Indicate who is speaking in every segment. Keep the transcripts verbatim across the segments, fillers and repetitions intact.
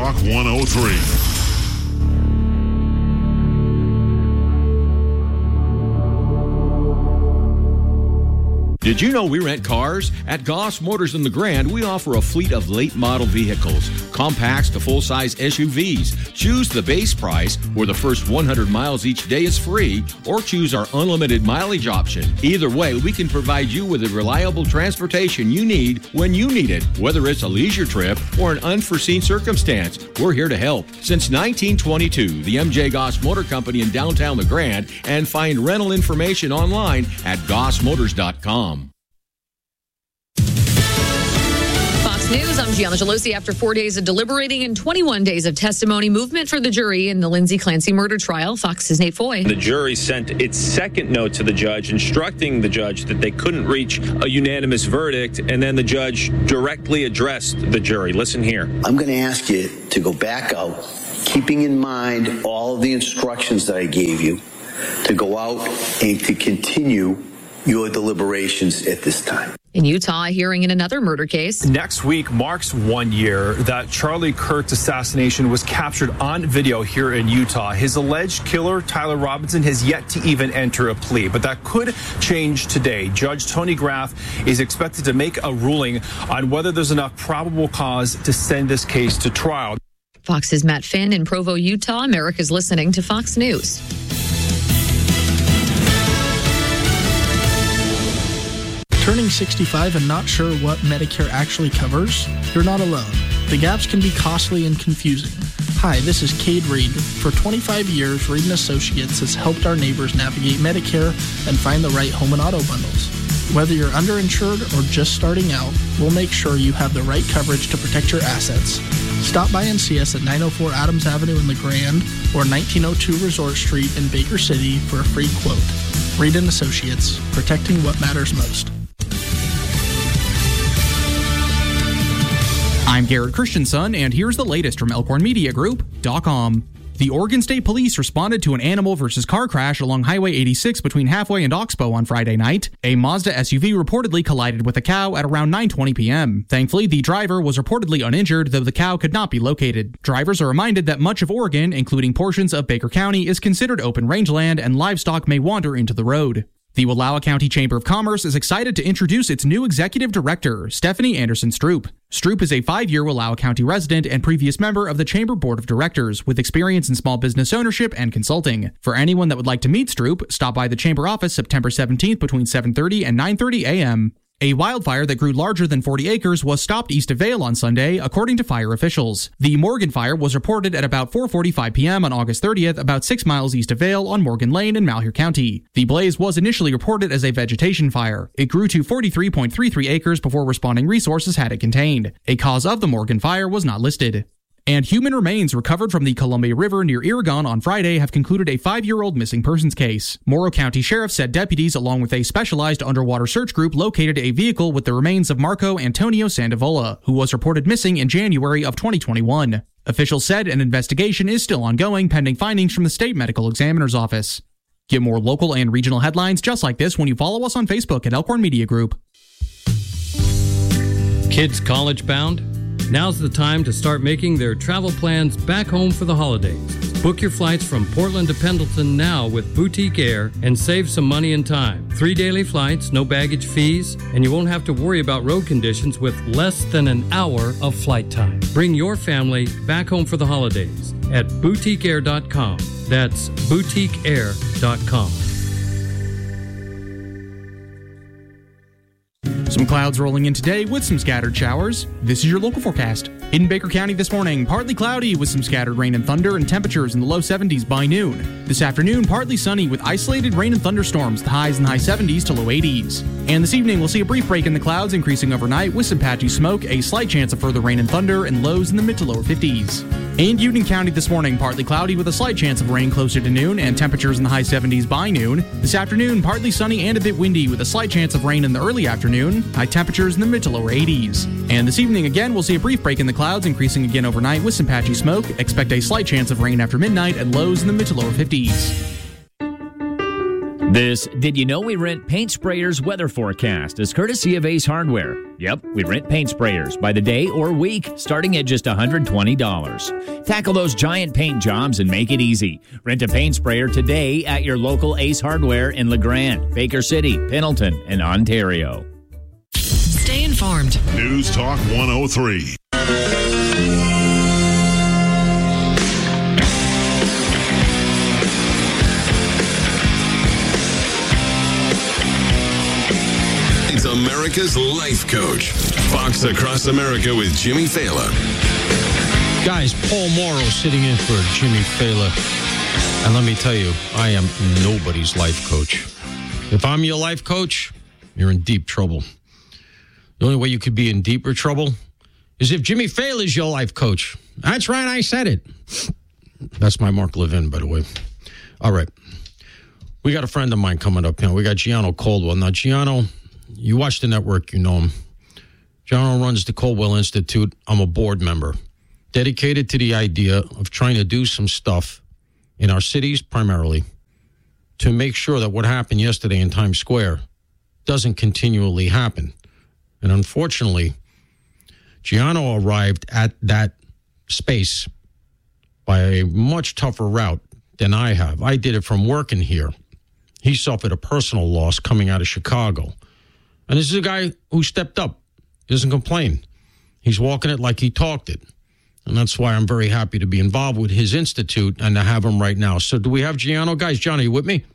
Speaker 1: Talk one oh three.
Speaker 2: Did you know we rent cars? At Goss Motors in the Grand, we offer a fleet of late model vehicles, compacts to full-size S U Vs. Choose the base price, where the first one hundred miles each day is free, or choose our unlimited mileage option. Either way, we can provide you with the reliable transportation you need when you need it. Whether it's a leisure trip or an unforeseen circumstance, we're here to help. Since nineteen twenty-two, the M J Goss Motor Company in downtown the Grand, and find rental information online at goss motors dot com.
Speaker 3: News, I'm Gianna Gelosi. After four days of deliberating and twenty-one days of testimony, movement for the jury in the Lindsay Clancy murder trial. Fox's Nate Foy.
Speaker 4: The jury sent its second note to the judge, instructing the judge that they couldn't reach a unanimous verdict, and then the judge directly addressed the jury. Listen here.
Speaker 5: I'm going to ask you to go back out, keeping in mind all of the instructions that I gave you, to go out and to continue your deliberations at this time.
Speaker 3: In Utah, a hearing in another murder case.
Speaker 6: Next week marks one year that Charlie Kirk's assassination was captured on video here in Utah. His alleged killer, Tyler Robinson, has yet to even enter a plea, but that could change today. Judge Tony Graff is expected to make a ruling on whether there's enough probable cause to send this case to trial.
Speaker 3: Fox's Matt Finn in Provo, Utah. America's listening to Fox News.
Speaker 7: Turning sixty-five and not sure what Medicare actually covers? You're not alone. The gaps can be costly and confusing. Hi, this is Cade Reed. For twenty-five years, Reed and Associates has helped our neighbors navigate Medicare and find the right home and auto bundles. Whether you're underinsured or just starting out, we'll make sure you have the right coverage to protect your assets. Stop by and see us at nine oh four Adams Avenue in the Grand or nineteen oh two Resort Street in Baker City for a free quote. Reed and Associates, protecting what matters most.
Speaker 8: I'm Garrett Christensen, and here's the latest from Elkhorn Media Group dot com. The Oregon State Police responded to an animal versus car crash along Highway eighty-six between Halfway and Oxbow on Friday night. A Mazda S U V reportedly collided with a cow at around nine twenty p.m. Thankfully, the driver was reportedly uninjured, though the cow could not be located. Drivers are reminded that much of Oregon, including portions of Baker County, is considered open rangeland and livestock may wander into the road. The Wallowa County Chamber of Commerce is excited to introduce its new executive director, Stephanie Anderson Stroop. Stroop is a five-year Wallowa County resident and previous member of the Chamber Board of Directors, with experience in small business ownership and consulting. For anyone that would like to meet Stroop, stop by the Chamber office September seventeenth between seven thirty and nine thirty a.m. A wildfire that grew larger than forty acres was stopped east of Vail on Sunday, according to fire officials. The Morgan fire was reported at about four forty-five p.m. on August thirtieth, about six miles east of Vail on Morgan Lane in Malheur County. The blaze was initially reported as a vegetation fire. It grew to forty-three point three three acres before responding resources had it contained. A cause of the Morgan fire was not listed. And human remains recovered from the Columbia River near Iragon on Friday have concluded a five-year-old missing persons case. Morrow County Sheriff said deputies, along with a specialized underwater search group, located a vehicle with the remains of Marco Antonio Sandovola, who was reported missing in January of twenty twenty-one. Officials said an investigation is still ongoing, pending findings from the State Medical Examiner's Office. Get more local and regional headlines just like this when you follow us on Facebook at Elkhorn Media Group.
Speaker 9: Kids college bound? Now's the time to start making their travel plans back home for the holidays. Book your flights from Portland to Pendleton now with Boutique Air and save some money and time. Three daily flights, no baggage fees, and you won't have to worry about road conditions with less than an hour of flight time. Bring your family back home for the holidays at boutique air dot com. That's boutique air dot com.
Speaker 8: Some clouds rolling in today with some scattered showers. This is your local forecast. In Baker County this morning, partly cloudy with some scattered rain and thunder and temperatures in the low seventies by noon. This afternoon, partly sunny with isolated rain and thunderstorms, the highs in the high seventies to low eighties. And this evening, we'll see a brief break in the clouds increasing overnight with some patchy smoke, a slight chance of further rain and thunder, and lows in the mid to lower fifties. In Union County this morning, partly cloudy with a slight chance of rain closer to noon and temperatures in the high seventies by noon. This afternoon, partly sunny and a bit windy with a slight chance of rain in the early afternoon, high temperatures in the mid to lower eighties. And this evening again, we'll see a brief break in the clouds increasing again overnight with some patchy smoke. Expect a slight chance of rain after midnight and lows in the mid to lower fifties.
Speaker 1: This Did You Know We Rent Paint Sprayers weather forecast is courtesy of Ace Hardware. Yep, we rent paint sprayers by the day or week, starting at just one hundred twenty dollars. Tackle those giant paint jobs and make it easy. Rent a paint sprayer today at your local Ace Hardware in LeGrand, Baker City, Pendleton, and Ontario.
Speaker 10: Stay informed.
Speaker 11: News Talk one oh three.
Speaker 12: America's Life Coach. Fox Across America with Jimmy Fallon.
Speaker 13: Guys, Paul Morrow sitting in for Jimmy Fallon. And let me tell you, I am nobody's life coach. If I'm your life coach, you're in deep trouble. The only way you could be in deeper trouble is if Jimmy Fallon is your life coach. That's right, I said it. That's my Mark Levin, by the way. All right. We got a friend of mine coming up now. We got Gianno Caldwell. Now, Gianno, you watch the network, you know him. Gianno runs the Caldwell Institute. I'm a board member, dedicated to the idea of trying to do some stuff in our cities primarily to make sure that what happened yesterday in Times Square doesn't continually happen. And unfortunately, Gianno arrived at that space by a much tougher route than I have. I did it from working here. He suffered a personal loss coming out of Chicago. And this is a guy who stepped up. He doesn't complain. He's walking it like he talked it. And that's why I'm very happy to be involved with his institute and to have him right now. So do we have Gianno? Guys, John, are you with me?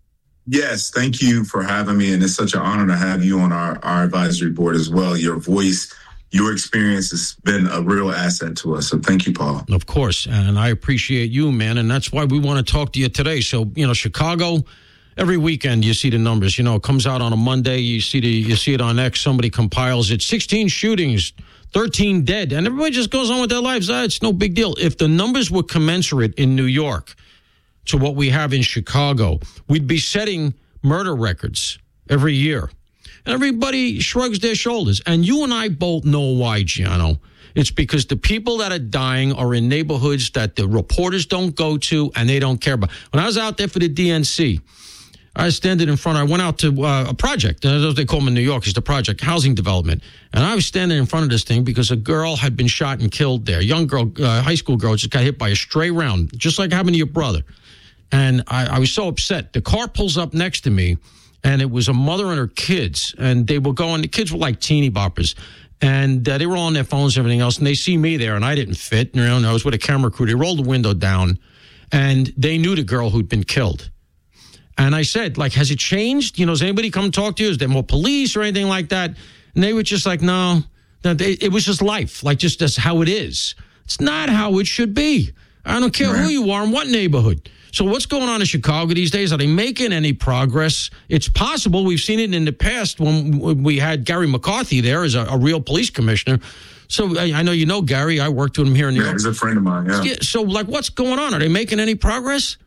Speaker 14: Yes, thank you for having me. And it's such an honor to have you on our, our advisory board as well. Your voice, your experience has been a real asset to us. So thank you, Paul.
Speaker 13: Of course. And I appreciate you, man. And that's why we want to talk to you today. So, you know, Chicago... Every weekend you see the numbers. You know, it comes out on a Monday. You see the you see it on X. Somebody compiles it. sixteen shootings, thirteen dead, and everybody just goes on with their lives. Ah, it's no big deal. If the numbers were commensurate in New York to what we have in Chicago, we'd be setting murder records every year. And everybody shrugs their shoulders. And you and I both know why, Gianno. It's because the people that are dying are in neighborhoods that the reporters don't go to and they don't care about. When I was out there for the D N C, I was standing in front. I went out to uh, a project. Uh, they call them in New York. It's the project, housing development. And I was standing in front of this thing because a girl had been shot and killed there. A young girl, uh, high school girl, just got hit by a stray round, just like happened to your brother. And I, I was so upset. The car pulls up next to me, and it was a mother and her kids. And they were going, the kids were like teeny boppers. And uh, they were all on their phones and everything else. And they see me there, and I didn't fit. You know, I was with a camera crew. They rolled the window down, and they knew the girl who'd been killed. And I said, like, has it changed? You know, has anybody come talk to you? Is there more police or anything like that? And they were just like, no, no they, it was just life, like just that's how it is. It's not how it should be. I don't care who you are and what neighborhood. So what's going on in Chicago these days? Are they making any progress? It's possible. We've seen it in the past when we had Gary McCarthy there as a, a real police commissioner. So I, I know you know Gary. I worked with him here in New York.
Speaker 14: Yeah, he's a friend of mine, yeah.
Speaker 13: yeah. So, like, what's going on? Are they making any progress?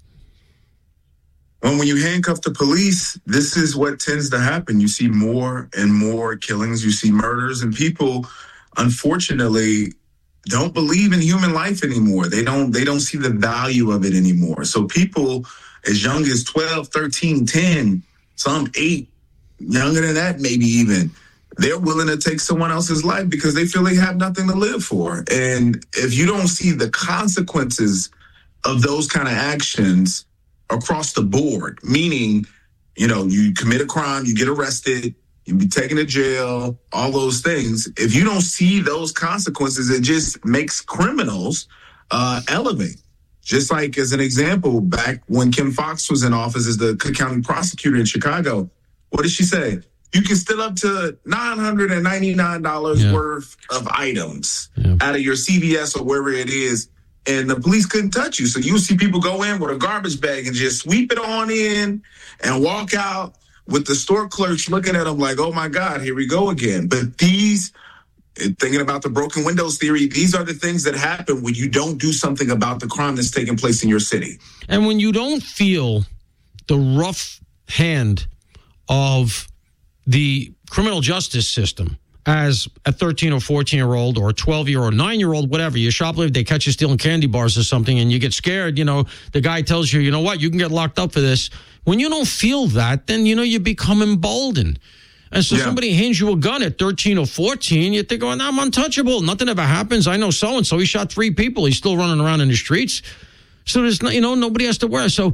Speaker 14: Well, when you handcuff the police, this is what tends to happen. You see more and more killings. You see murders, and people, unfortunately, don't believe in human life anymore. They don't they don't see the value of it anymore. So people as young as twelve, thirteen, ten, some eight, younger than that maybe even, they're willing to take someone else's life because they feel they have nothing to live for. And if you don't see the consequences of those kind of actions across the board, meaning, you know, you commit a crime, you get arrested, you be taken to jail, all those things. If you don't see those consequences, it just makes criminals uh, elevate. Just like, as an example, back when Kim Foxx was in office as the Cook County prosecutor in Chicago, what did she say? You can steal up to nine hundred ninety-nine dollars yeah. worth of items yeah. out of your C V S or wherever it is, and the police couldn't touch you. So you see people go in with a garbage bag and just sweep it on in and walk out with the store clerks looking at them like, oh, my God, here we go again. But these, thinking about the broken windows theory, these are the things that happen when you don't do something about the crime that's taking place in your city.
Speaker 13: And when you don't feel the rough hand of the criminal justice system as a thirteen or fourteen-year-old or a twelve-year-old or nine-year-old, whatever. You shoplift, they catch you stealing candy bars or something, and you get scared. You know, the guy tells you, you know what, you can get locked up for this. When you don't feel that, then, you know, you become emboldened. And so yeah. somebody hands you a gun at thirteen or fourteen, you think, oh, no, I'm untouchable. Nothing ever happens. I know so-and-so. He shot three people. He's still running around in the streets. So there's no, you know, nobody has to worry. So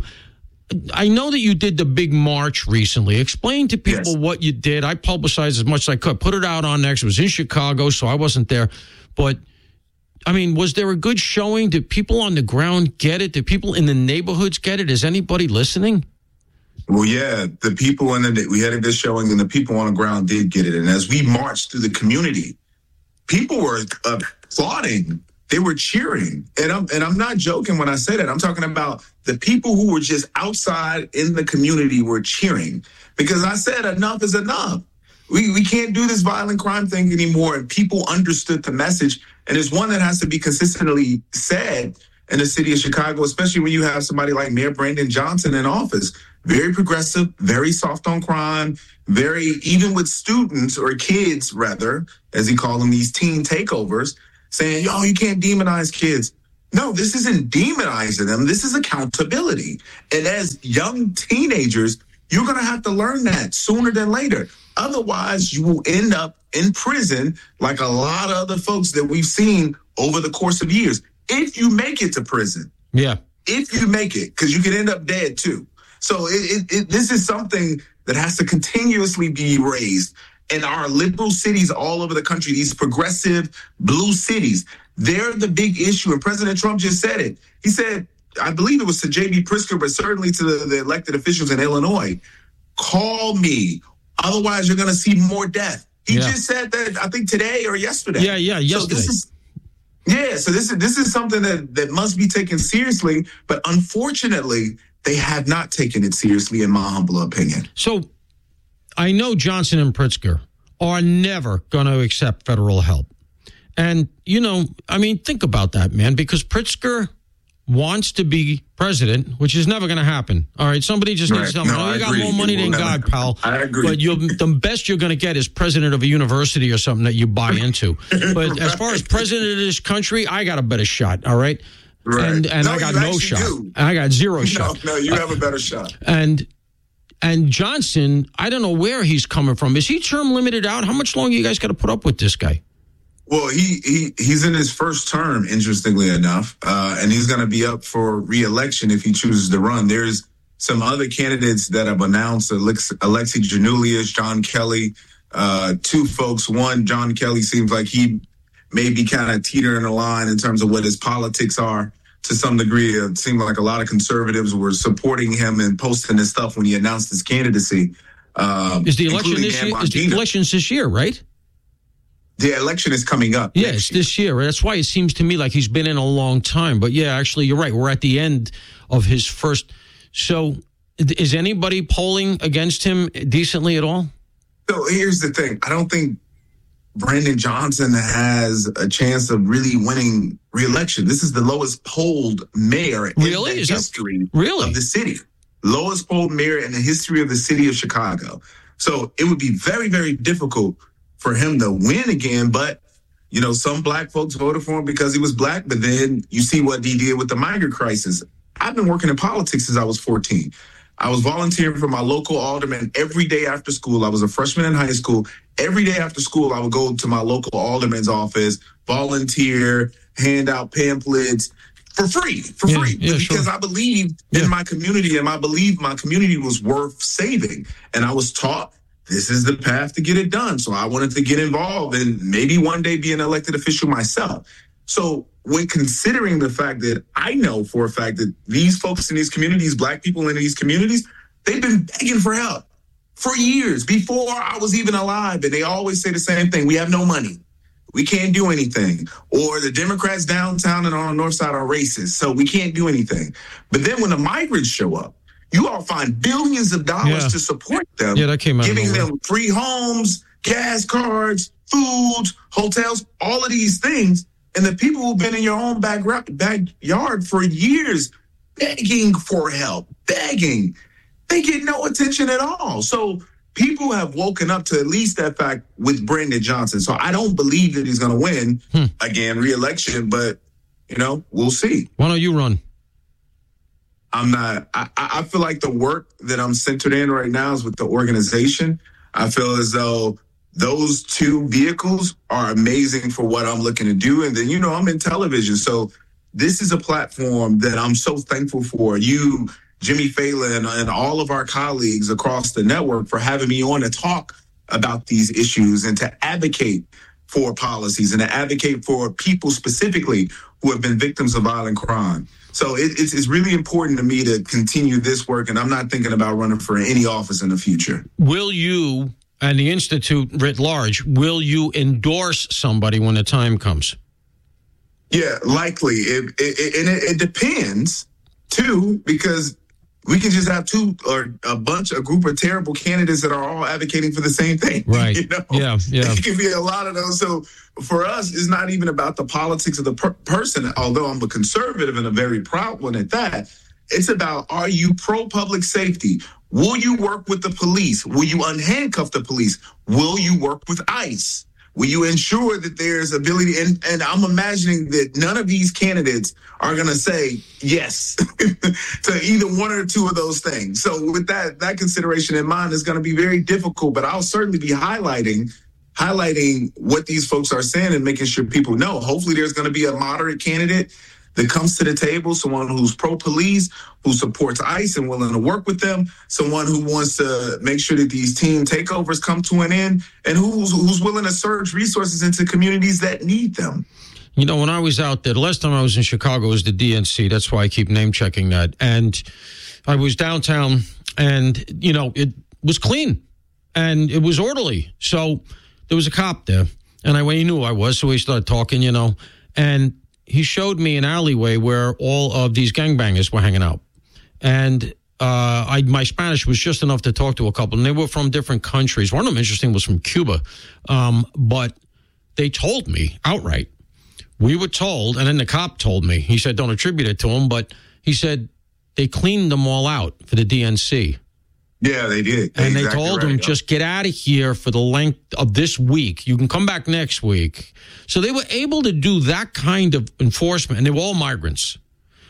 Speaker 13: I know that you did the big march recently. Explain to people yes. what you did. I publicized as much as I could. Put it out on X. It was in Chicago, so I wasn't there. But, I mean, was there a good showing? Did people on the ground get it? Did people in the neighborhoods get it? Is anybody listening?
Speaker 14: Well, yeah, the people in the, we had a good showing, and the people on the ground did get it. And as we marched through the community, people were applauding. They were cheering. And I'm, and I'm not joking when I say that. I'm talking about the people who were just outside in the community were cheering. Because I said enough is enough. We, we can't do this violent crime thing anymore. And people understood the message. And it's one that has to be consistently said in the city of Chicago, especially when you have somebody like Mayor Brandon Johnson in office. Very progressive, very soft on crime, very, even with students or kids, rather, as he called them, these teen takeovers, saying, yo, you can't demonize kids. No, this isn't demonizing them. This is accountability. And as young teenagers, you're going to have to learn that sooner than later. Otherwise, you will end up in prison like a lot of other folks that we've seen over the course of years. If you make it to prison.
Speaker 13: Yeah.
Speaker 14: If you make it, because you could end up dead too. So it, it, it, this is something that has to continuously be raised. In our liberal cities all over the country, these progressive blue cities, they're the big issue. And President Trump just said it. He said, I believe it was to J B Pritzker, but certainly to the, the elected officials in Illinois, call me. Otherwise, you're going to see more death. He yeah. just said that, I think, today or yesterday.
Speaker 13: Yeah, yeah, yesterday.
Speaker 14: So this is, yeah, so this is, this is something that, that must be taken seriously. But unfortunately, they have not taken it seriously, in my humble opinion.
Speaker 13: So I know Johnson and Pritzker are never going to accept federal help. And, you know, I mean, think about that, man, because Pritzker wants to be president, which is never going to happen. All right, somebody just
Speaker 14: right.
Speaker 13: needs to tell me,
Speaker 14: no,
Speaker 13: oh, you
Speaker 14: I
Speaker 13: got
Speaker 14: agree.
Speaker 13: more money than God, pal.
Speaker 14: I agree.
Speaker 13: But you're, the best you're going to get is president of a university or something that you buy into. But right. as far as president of this country, I got a better shot, all right?
Speaker 14: Right.
Speaker 13: And and
Speaker 14: no,
Speaker 13: I got no shot. Do. I got zero
Speaker 14: no,
Speaker 13: shot.
Speaker 14: No, you have a better shot.
Speaker 13: And and Johnson, I don't know where he's coming from. Is he term limited out? How much longer you guys got to put up with this guy?
Speaker 14: Well, he, he he's in his first term, interestingly enough, uh, and he's going to be up for re-election if he chooses to run. There's some other candidates that have announced, Alex, Alexi Giannoulias, John Kelly, uh, two folks. One, John Kelly seems like he may be kind of teetering the line in terms of what his politics are to some degree. It seemed like a lot of conservatives were supporting him and posting his stuff when he announced his candidacy. Um,
Speaker 13: is the election this year? Is the elections this year, right?
Speaker 14: The election is coming up.
Speaker 13: Yeah, it's this year. That's why it seems to me like he's been in a long time. But yeah, actually, you're right. We're at the end of his first. So is anybody polling against him decently at all?
Speaker 14: So here's the thing. I don't think Brandon Johnson has a chance of really winning re-election. This is the lowest polled mayor
Speaker 13: really?
Speaker 14: in the
Speaker 13: is
Speaker 14: history
Speaker 13: that, really?
Speaker 14: of the city. Lowest polled mayor in the history of the city of Chicago. So it would be very, very difficult for him to win again. But, you know, some black folks voted for him because he was black. But then you see what he did with the migrant crisis. I've been working in politics since I was fourteen. I was volunteering for my local alderman every day after school. I was a freshman in high school. Every day after school, I would go to my local alderman's office, volunteer, hand out pamphlets for free, for
Speaker 13: yeah,
Speaker 14: free,
Speaker 13: yeah,
Speaker 14: because
Speaker 13: sure.
Speaker 14: I believed
Speaker 13: yeah.
Speaker 14: in my community, and I believed my community was worth saving. And I was taught this is the path to get it done. So I wanted to get involved and maybe one day be an elected official myself. So when considering the fact that I know for a fact that these folks in these communities, black people in these communities, they've been begging for help for years before I was even alive. And they always say the same thing. We have no money. We can't do anything. Or the Democrats downtown and on the north side are racist, so we can't do anything. But then when the migrants show up, you all find billions of dollars
Speaker 13: yeah.
Speaker 14: to support them,
Speaker 13: yeah, that came out
Speaker 14: giving
Speaker 13: of
Speaker 14: them free homes, gas cards, food, hotels, all of these things. And the people who've been in your own back, backyard for years begging for help, begging, they get no attention at all. So people have woken up to at least that fact with Brandon Johnson. So I don't believe that he's going to win, hmm. again, re-election, but, you know, we'll see.
Speaker 13: Why don't you run?
Speaker 14: I'm not, I, I feel like the work that I'm centered in right now is with the organization. I feel as though those two vehicles are amazing for what I'm looking to do. And then, you know, I'm in television. So this is a platform that I'm so thankful for. You, Jimmy Phelan, and all of our colleagues across the network for having me on to talk about these issues and to advocate for policies and to advocate for people specifically who have been victims of violent crime. So it, it's, it's really important to me to continue this work, and I'm not thinking about running for any office in the future.
Speaker 13: Will you, and the Institute writ large, will you endorse somebody when the time comes?
Speaker 14: Yeah, likely. It, it, it, and it, it depends, too, because we can just have two or a bunch, a group of terrible candidates that are all advocating for the same thing.
Speaker 13: Right.
Speaker 14: You know?
Speaker 13: Yeah, yeah.
Speaker 14: It can be a lot of those. So for us, it's not even about the politics of the per- person, although I'm a conservative and a very proud one at that. It's about, are you pro-public safety? Will you work with the police? Will you unhandcuff the police? Will you work with ICE? Will you ensure that there's ability? And, and I'm imagining that none of these candidates are going to say yes to either one or two of those things. So with that that consideration in mind, it's going to be very difficult, but I'll certainly be highlighting highlighting what these folks are saying and making sure people know. Hopefully there's going to be a moderate candidate that comes to the table, someone who's pro-police, who supports ICE and willing to work with them, someone who wants to make sure that these team takeovers come to an end, and who's who's willing to surge resources into communities that need them.
Speaker 13: You know, when I was out there, the last time I was in Chicago was the D N C. That's why I keep name-checking that. And I was downtown, and, you know, it was clean, and it was orderly. So there was a cop there, and I, well, he knew who I was, so we started talking, you know, and he showed me an alleyway where all of these gangbangers were hanging out. And uh, I, my Spanish was just enough to talk to a couple, and they were from different countries. One of them, interesting, was from Cuba. Um, but they told me outright, we were told, and then the cop told me, he said, don't attribute it to him, but he said they cleaned them all out for the D N C.
Speaker 14: Yeah, they did.
Speaker 13: And
Speaker 14: exactly
Speaker 13: they told
Speaker 14: right.
Speaker 13: him, just get out of here for the length of this week. You can come back next week. So they were able to do that kind of enforcement, and they were all migrants.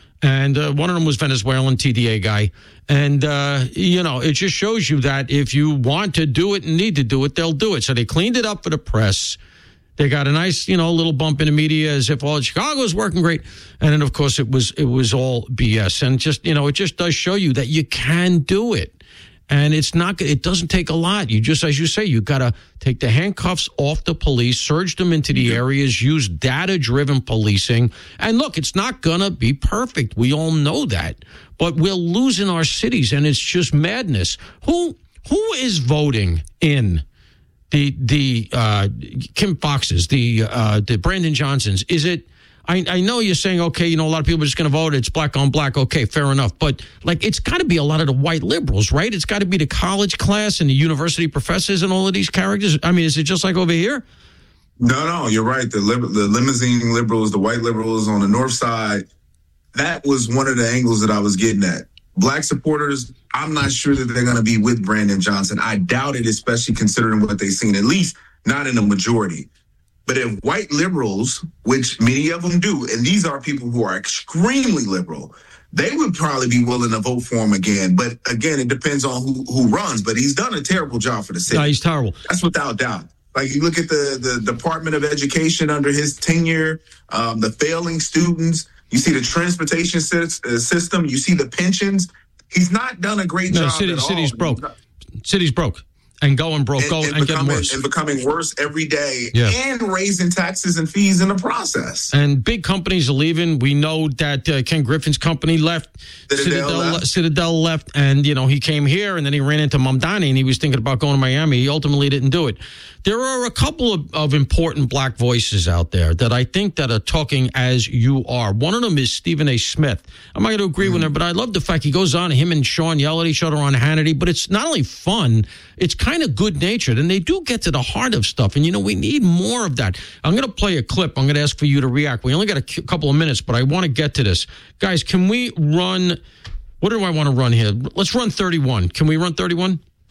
Speaker 13: And uh, one of them was Venezuelan, T D A guy. And, uh, you know, it just shows you that if you want to do it and need to do it, they'll do it. So they cleaned it up for the press. They got a nice, you know, little bump in the media as if all Chicago was working great. And then, of course, it was it was all B S. And just, you know, it just does show you that you can do it. And it's not, it doesn't take a lot. You just, as you say, you got to take the handcuffs off the police, surge them into the areas, use data-driven policing. And look, it's not going to be perfect. We all know that. But we're losing our cities, and it's just madness. Who who is voting in the the uh, Kim Foxes, the uh, the Brandon Johnsons? Is it? I, I know you're saying, okay, you know, a lot of people are just going to vote. It's black on black. Okay, fair enough. But, like, it's got to be a lot of the white liberals, right? It's got to be the college class and the university professors and all of these characters. I mean, is it just like over here?
Speaker 14: No, no, you're right. The, li- the limousine liberals, the white liberals on the north side, that was one of the angles that I was getting at. Black supporters, I'm not sure that they're going to be with Brandon Johnson. I doubt it, especially considering what they've seen, at least not in the majority. But if white liberals, which many of them do, and these are people who are extremely liberal, they would probably be willing to vote for him again. But again, it depends on who, who runs. But he's done a terrible job for the city.
Speaker 13: No, he's terrible.
Speaker 14: That's without doubt. Like, you look at the, the Department of Education under his tenure, um, the failing students, you see the transportation system, you see the pensions. He's not done a great
Speaker 13: no,
Speaker 14: job
Speaker 13: city,
Speaker 14: at
Speaker 13: city's
Speaker 14: all.
Speaker 13: broke. City's broke. And going broke,
Speaker 14: and,
Speaker 13: go,
Speaker 14: and,
Speaker 13: and
Speaker 14: becoming,
Speaker 13: getting worse.
Speaker 14: And becoming worse every day,
Speaker 13: yeah.
Speaker 14: and raising taxes and fees in the process.
Speaker 13: And big companies are leaving. We know that uh, Ken Griffin's company left.
Speaker 14: Citadel,
Speaker 13: Citadel
Speaker 14: left.
Speaker 13: Citadel left. And, you know, he came here, and then he ran into Mamdani, and he was thinking about going to Miami. He ultimately didn't do it. There are a couple of, of important black voices out there that I think that are talking as you are. One of them is Stephen A. Smith. I'm not going to agree mm-hmm. with him, but I love the fact he goes on, him and Sean yell at each other on Hannity, but it's not only fun, it's kind of good-natured, and they do get to the heart of stuff, and, you know, we need more of that. I'm going to play a clip. I'm going to ask for you to react. We only got a c- couple of minutes, but I want to get to this. Guys, can we run, what do I want to run here? Let's run thirty-one. Can we run thirty-one?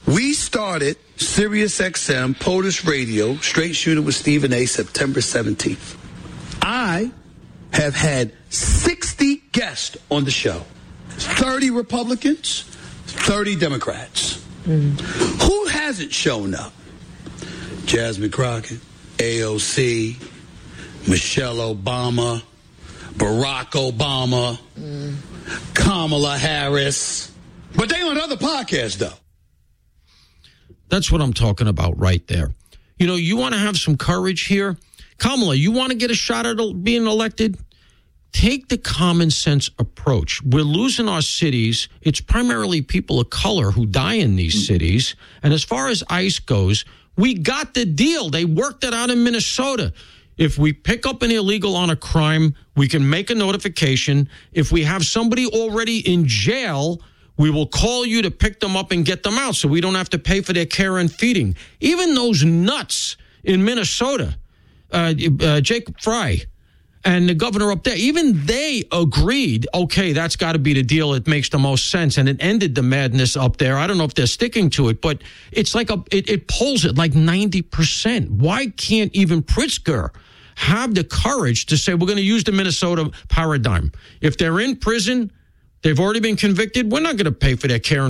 Speaker 5: We started Sirius X M POTUS Radio, Straight Shooter with Stephen A, September seventeenth. I have had sixty guests on the show. thirty Republicans, thirty Democrats. Mm-hmm. Who hasn't shown up? Jasmine Crockett, A O C, Michelle Obama, Barack Obama, mm. Kamala Harris. But they on other podcasts, though.
Speaker 13: That's what I'm talking about right there. You know, you want to have some courage here? Kamala, you want to get a shot at being elected? Take the common sense approach. We're losing our cities. It's primarily people of color who die in these mm. cities. And as far as ICE goes, we got the deal. They worked it out in Minnesota. If we pick up an illegal on a crime, we can make a notification. If we have somebody already in jail, we will call you to pick them up and get them out so we don't have to pay for their care and feeding. Even those nuts in Minnesota, uh, uh, Jacob Fry and the governor up there, even they agreed, okay, that's got to be the deal. It makes the most sense. And it ended the madness up there. I don't know if they're sticking to it, but it's like a, it, it polls at like ninety percent. Why can't even Pritzker have the courage to say, we're going to use the Minnesota paradigm? If they're in prison, they've already been convicted, we're not going to pay for their care